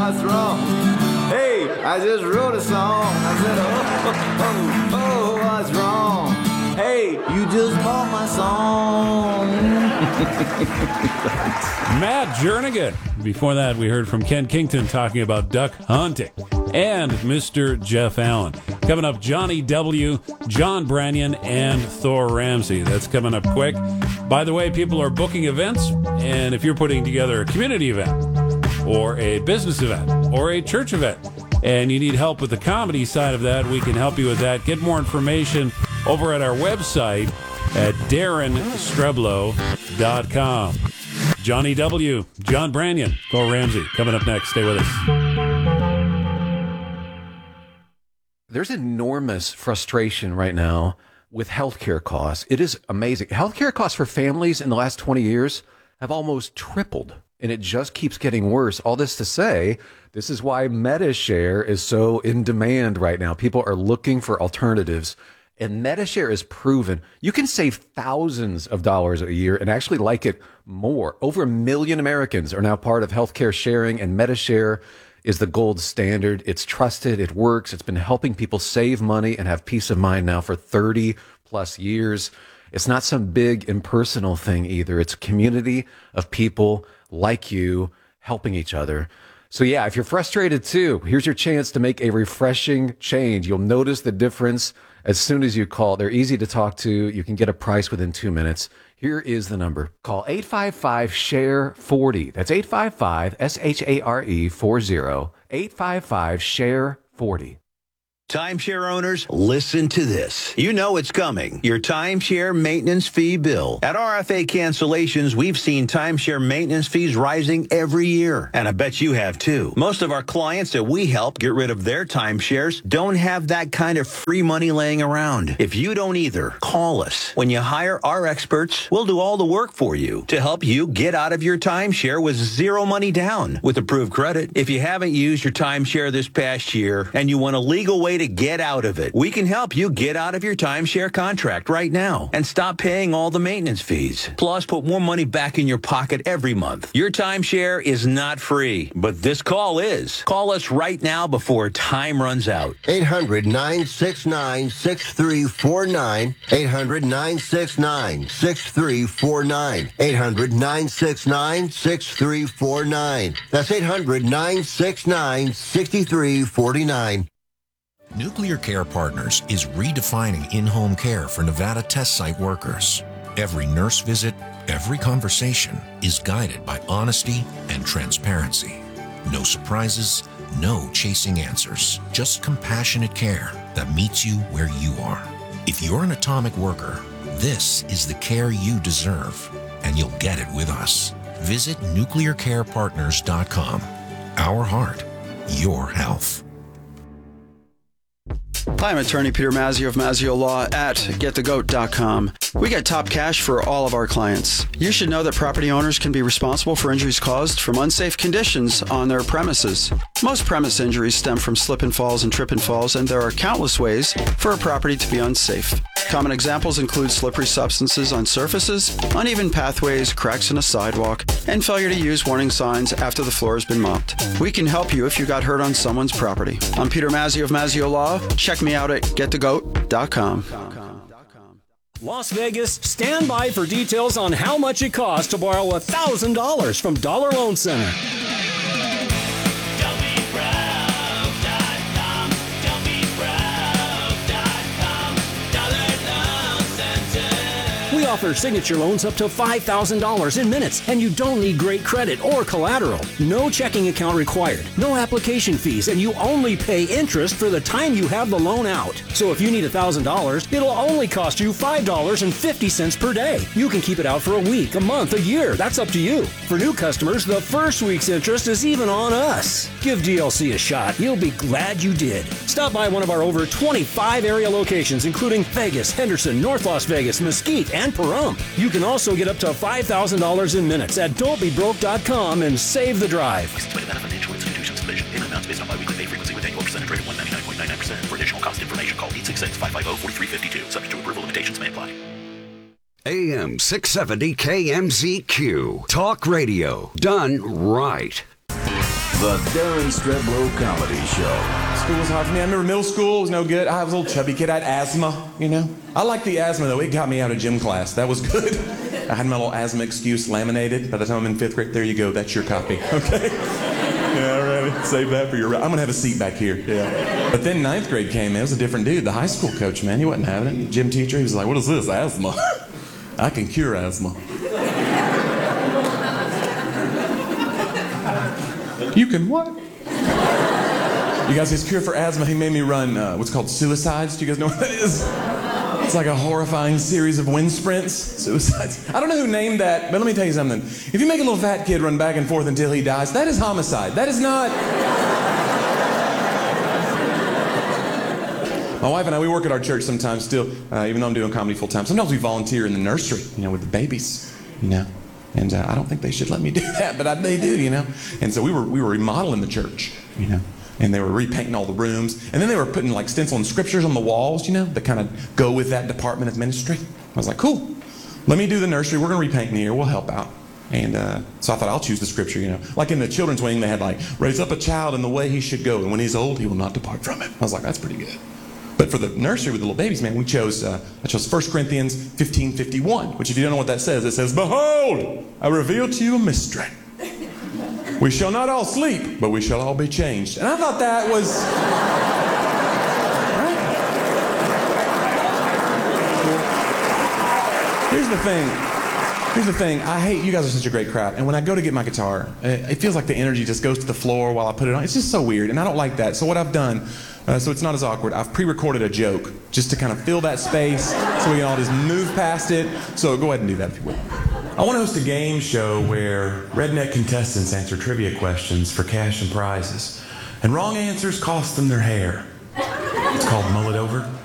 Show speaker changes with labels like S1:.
S1: what's wrong? Hey, I just wrote a song. I said, oh, what's wrong? Hey, you just bought my song.
S2: Matt Jernigan. Before that, we heard from Ken Kington talking about duck hunting. And Mr. Jeff Allen. Coming up, Johnny W., John Branyan, and Thor Ramsey. That's coming up quick. By the way, people are booking events, and if you're putting together a community event, or a business event, or a church event, and you need help with the comedy side of that, we can help you with that. Get more information over at our website at DarrenStreblow.com. Johnny W., John Branyan, Thor Ramsey, coming up next. Stay with us.
S3: There's enormous frustration right now with healthcare costs. It is amazing. Healthcare costs for families in the last 20 years have almost tripled, and it just keeps getting worse. All this to say, this is why MediShare is so in demand right now. People are looking for alternatives, and MediShare is proven. You can save thousands of dollars a year and actually like it more. Over 1 million Americans are now part of healthcare sharing, and MediShare is the gold standard. It's trusted. It works. It's been helping people save money and have peace of mind now for 30 plus years. It's not some big impersonal thing either. It's a community of people like you helping each other. So yeah, if you're frustrated too, here's your chance to make a refreshing change. You'll notice the difference as soon as you call. They're easy to talk to. You can get a price within 2 minutes. Here is the number. Call 855-SHARE-40. That's 855-SHARE-40. 855-SHARE-40.
S4: Timeshare owners, listen to this. You know it's coming. Your timeshare maintenance fee bill. At RFA Cancellations, we've seen timeshare maintenance fees rising every year. And I bet you have too. Most of our clients that we help get rid of their timeshares don't have that kind of free money laying around. If you don't either, call us. When you hire our experts, we'll do all the work for you to help you get out of your timeshare with zero money down with approved credit. If you haven't used your timeshare this past year and you want a legal way to get out of it, we can help you get out of your timeshare contract right now and stop paying all the maintenance fees. Plus, put more money back in your pocket every month. Your timeshare is not free, but this call is. Call us right now before time runs out.
S5: 800-969-6349. 800-969-6349. 800-969-6349. That's 800-969-6349.
S6: Nuclear Care Partners is redefining in-home care for Nevada test site workers. Every nurse visit, every conversation is guided by honesty and transparency. No surprises, no chasing answers, just compassionate care that meets you where you are. If you're an atomic worker, this is the care you deserve, and you'll get it with us. Visit nuclearcarepartners.com. Our heart, your health.
S7: Hi, I'm attorney Peter Mazzio of Mazzio Law at getthegoat.com. We get top cash for all of our clients. You should know that property owners can be responsible for injuries caused from unsafe conditions on their premises. Most premise injuries stem from slip and falls and trip and falls, and there are countless ways for a property to be unsafe. Common examples include slippery substances on surfaces, uneven pathways, cracks in a sidewalk, and failure to use warning signs after the floor has been mopped. We can help you if you got hurt on someone's property. I'm Peter Mazzio of Mazzio Law. Check me out at getthegoat.com.
S8: Las Vegas, stand by for details on how much it costs to borrow $1,000 from Dollar Loan Center. We offer signature loans up to $5,000 in minutes, and you don't need great credit or collateral. No checking account required, no application fees, and you only pay interest for the time you have the loan out. So if you need $1,000, it'll only cost you $5.50 per day. You can keep it out for a week, a month, a year. That's up to you. For new customers, the first week's interest is even on us. Give DLC a shot. You'll be glad you did. Stop by one of our over 25 area locations, including Vegas, Henderson, North Las Vegas, Mesquite, and Pahrump. You can also get up to $5,000 in minutes at don'tbebroke.com and save the drive.
S9: Licensed by Nevada Financial Institutions Division. Payment amounts based on biweekly pay frequency with annual percentage rate of 199.99%. For additional cost information, call 866-550-4352. Subject to approval, limitations may apply.
S10: AM 670 KMZQ. Talk radio done right.
S1: The Darren Streblow Comedy Show.
S11: School was hard for me. I remember middle school was no good. I was a little chubby kid. I had asthma, you know. I liked the asthma, though. It got me out of gym class. That was good. I had my little asthma excuse laminated. By the time I'm in 5th grade, there you go. That's your copy, okay? Yeah, all right. Save that for your... I'm going to have a seat back here. Yeah. But then 9th grade came in. It was a different dude. The high school coach, man. He wasn't having it. Gym teacher, he was like, what is this? Asthma. I can cure asthma. You can what? You guys, his cure for asthma, he made me run what's called suicides. Do you guys know what that is? It's like a horrifying series of wind sprints. Suicides. I don't know who named that, but let me tell you something. If you make a little fat kid run back and forth until he dies, that is homicide. That is not... My wife and I, we work at our church sometimes still, even though I'm doing comedy full time. Sometimes we volunteer in the nursery, you know, with the babies, you know. And I don't think they should let me do that, but they do, you know. And so we were remodeling the church, you know. And they were repainting all the rooms. And then they were putting like stenciling scriptures on the walls, you know, that kind of go with that department of ministry. I was like, cool. Let me do the nursery. We're going to repaint in here. We'll help out. And so I thought I'll choose the scripture, you know. Like in the children's wing, they had like, raise up a child in the way he should go. And when he's old, he will not depart from it. I was like, that's pretty good. But for the nursery with the little babies, man, I chose 1 Corinthians 15:51, which if you don't know what that says, it says, behold, I reveal to you a mystery. We shall not all sleep, but we shall all be changed. And I thought that was... Right? Here's the thing. I hate, you guys are such a great crowd. And when I go to get my guitar, it feels like the energy just goes to the floor while I put it on. It's just so weird, and I don't like that. So what I've done, so it's not as awkward, I've pre-recorded a joke just to kind of fill that space so we can all just move past it. So go ahead and do that if you will. I want to host a game show where redneck contestants answer trivia questions for cash and prizes. And wrong answers cost them their hair. It's called Mull It Over.